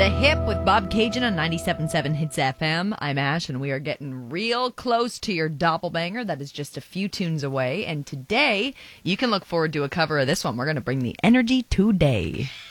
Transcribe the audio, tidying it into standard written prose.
The Hip with Bob Cajun on 97.7 Hits FM. I'm Ash, and we are getting real close to your doppelbanger. That is just a few tunes away. And today, you can look forward to a cover of this one. We're going to bring the energy today.